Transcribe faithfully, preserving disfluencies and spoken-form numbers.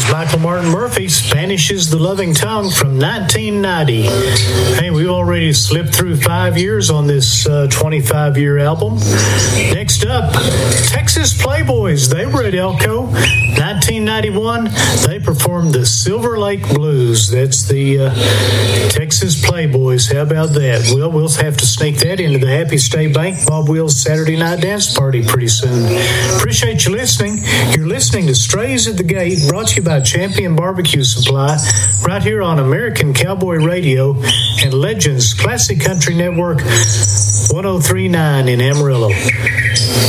is Michael Martin Murphey, Spanish is the Loving Tongue from nineteen ninety. Hey, we've already slipped through five years on this uh, twenty-five-year album. Next up, Texas Playboys. They were at Elko. nineteen ninety-one, they performed the Silver Lake Blues. That's the uh, Texas Playboys. How about that? Well, we'll have to sneak that into the Happy State Bank Bob Wills Saturday Night Dance Party pretty soon. Appreciate you listening. You're listening to Strays at the Gate, brought to you by Champion Barbecue Supply, right here on American Cowboy Radio and Legends Classic Country Network, one oh three point nine in Amarillo.